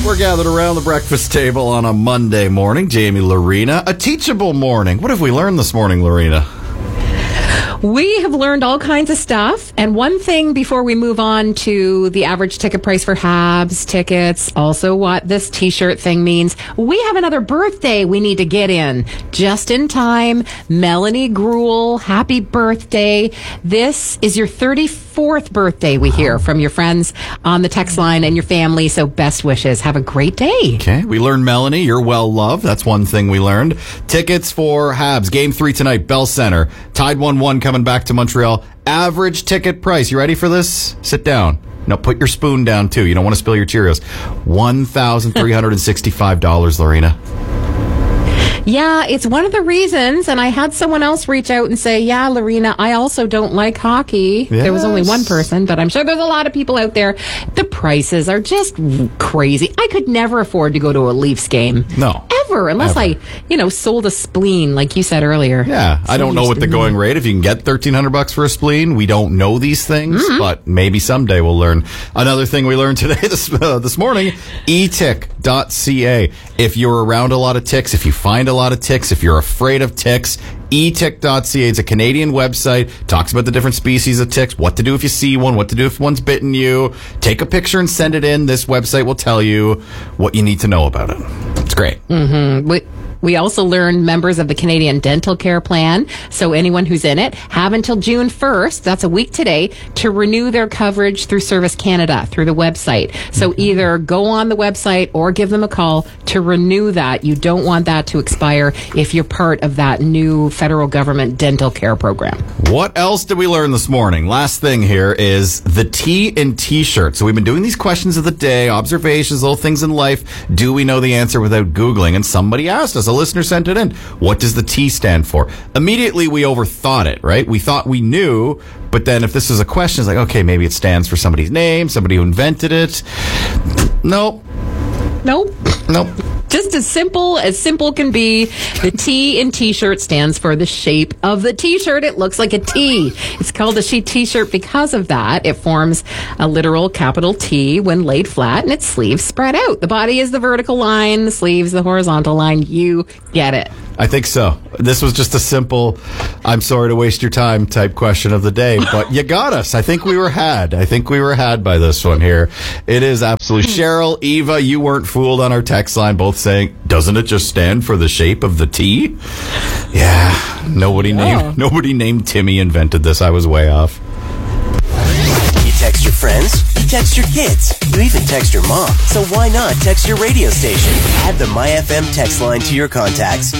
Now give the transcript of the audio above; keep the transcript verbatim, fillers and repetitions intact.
We're gathered around the breakfast table on a Monday morning. Jamie, Lorena, a teachable morning. What have we learned this morning, Lorena? We have learned all kinds of stuff. And one thing before we move on to the average ticket price for Habs tickets, also what this T-shirt thing means, we have another birthday we need to get in. Just in time. Melanie Gruel, happy birthday. This is your thirty-fourth birthday, we hear from your friends on the text line and your family. So best wishes. Have a great day. Okay. We learned, Melanie, you're well loved. That's one thing we learned. Tickets for Habs. Game three tonight, Bell Center. Tied one one coming back to Montreal. Average ticket price. You ready for this? Sit down. No, put your spoon down, too. You don't want to spill your Cheerios. one thousand three hundred sixty-five dollars, Lorena. Yeah, it's one of the reasons, and I had someone else reach out and say, yeah, Lorena, I also don't like hockey. Yes. There was only one person, but I'm sure there's a lot of people out there. The prices are just crazy. I could never afford to go to a Leafs game. No. Ever, unless Ever. I, you know, sold a spleen, like you said earlier. Yeah, So I don't know used what to the me. going rate, if you can get thirteen hundred bucks for a spleen. We don't know these things, Mm-hmm. but maybe someday we'll learn. Another thing we learned today, this, uh, this morning, e tick dot c a. If you're around a lot of ticks, if you find a lot of ticks, if you're afraid of ticks, e tick dot c a. It's a Canadian website, talks about the different species of ticks, what to do if you see one, what to do if one's bitten you. Take a picture and send it in. This website will tell you what you need to know about it. It's great. Mm-hmm. We- We also learned members of the Canadian Dental Care Plan, so anyone who's in it, have until June first, that's a week today, to renew their coverage through Service Canada, through the website. So either go on the website or give them a call to renew that. You don't want that to expire if you're part of that new federal government dental care program. What else did we learn this morning? Last thing here is the T in T-shirt. So we've been doing these questions of the day, observations, little things in life. Do we know the answer without Googling? And somebody asked us, a listener sent it in. What does the T stand for? Immediately we overthought it, right? We thought we knew, but then if this is a question, it's like, okay, maybe it stands for somebody's name, somebody who invented it. Nope. Nope. Nope. Just as simple as simple can be. The T in T-shirt stands for the shape of the T-shirt. It looks like a T. It's called a she T-shirt because of that. It forms a literal capital T when laid flat, and its sleeves spread out. The body is the vertical line, the sleeves the horizontal line. You get it. I think so. This was just a simple, I'm sorry to waste your time type question of the day, but you got us. I think we were had. I think we were had by this one here. It is absolutely. Cheryl, Eva, you weren't fooled on our text line, both saying, doesn't it just stand for the shape of the T? Yeah, nobody Yeah. named nobody named Timmy invented this. I was way off. You text your friends, you text your kids, you even text your mom. So why not text your radio station? Add the MyFM text line to your contacts.